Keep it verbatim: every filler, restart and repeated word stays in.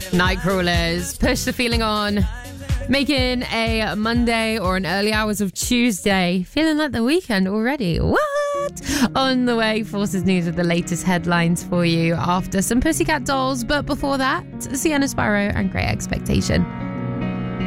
Nightcrawlers, push the feeling on. Making a Monday or an early hours of Tuesday feeling like the weekend already. What? On the way, Forces News with the latest headlines for you after some Pussycat Dolls. But before that, Sienna Sparrow and Great Expectation.